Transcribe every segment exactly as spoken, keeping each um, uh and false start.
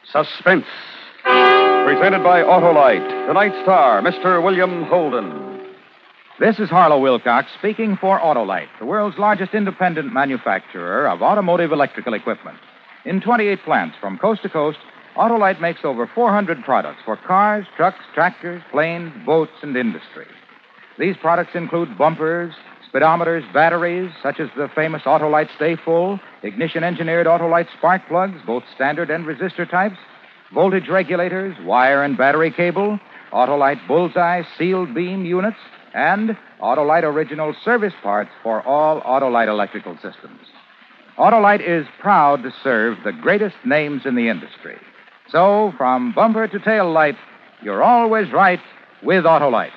Suspense. Presented by Autolite. Tonight's star, Mister William Holden. This is Harlow Wilcox speaking for Autolite, the world's largest independent manufacturer of automotive electrical equipment. In twenty-eight plants from coast to coast, Autolite makes over four hundred products for cars, trucks, tractors, planes, boats, and industry. These products include bumpers, speedometers, batteries, such as the famous Autolite Stay Full, ignition-engineered Autolite spark plugs, both standard and resistor types, voltage regulators, wire and battery cable, Autolite Bullseye sealed beam units, and Autolite original service parts for all Autolite electrical systems. Autolite is proud to serve the greatest names in the industry. So, from bumper to tail light, you're always right with Autolite.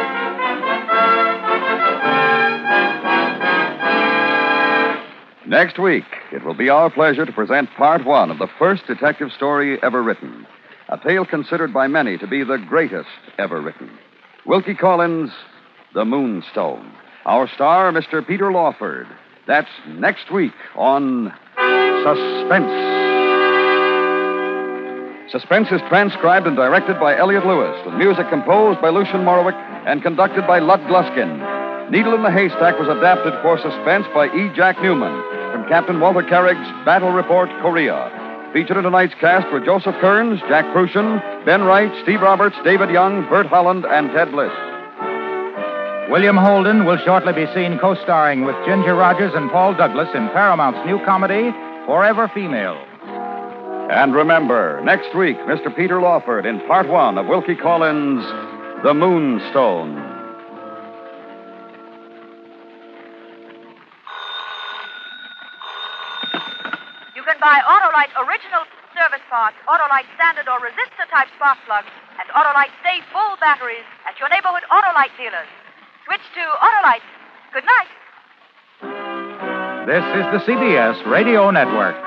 Next week, it will be our pleasure to present part one of the first detective story ever written. A tale considered by many to be the greatest ever written. Wilkie Collins' The Moonstone. Our star, Mister Peter Lawford. That's next week on Suspense. Suspense is transcribed and directed by Elliott Lewis, with music composed by Lucian Morowick and conducted by Lud Gluskin. Needle in the Haystack was adapted for Suspense by E. Jack Newman from Captain Walter Carrick's Battle Report, Korea. Featured in tonight's cast were Joseph Kearns, Jack Prussian, Ben Wright, Steve Roberts, David Young, Bert Holland, and Ted Bliss. William Holden will shortly be seen co-starring with Ginger Rogers and Paul Douglas in Paramount's new comedy, Forever Female. And remember, next week, Mister Peter Lawford in part one of Wilkie Collins' The Moonstone. You can buy Autolite original service parts, Autolite standard or resistor type spark plugs, and Autolite Stay Full batteries at your neighborhood Autolite dealers. Switch to Autolite. Good night. This is the C B S Radio Network.